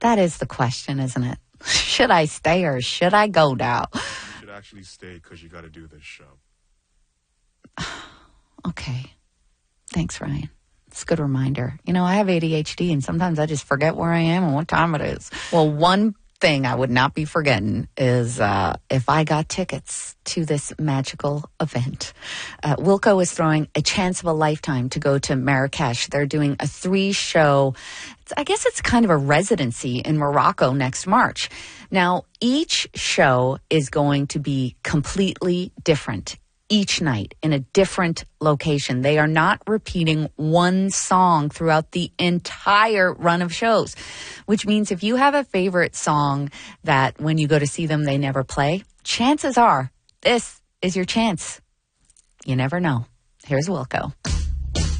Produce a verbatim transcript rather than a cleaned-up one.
That is the question, isn't it? Should I stay or should I go now? You should actually stay because you got to do this show. Okay. Thanks, Ryan. It's a good reminder. You know, I have A D H D, and sometimes I just forget where I am and what time it is. Well, one thing I would not be forgetting is uh, if I got tickets to this magical event. Uh, Wilco is throwing a chance of a lifetime to go to Marrakesh. They're doing a three-show, I guess it's kind of a residency in Morocco next March. Now, each show is going to be completely different each night in a different location. They are not repeating one song throughout the entire run of shows, which means if you have a favorite song that when you go to see them, they never play, chances are this is your chance. You never know. Here's Wilco.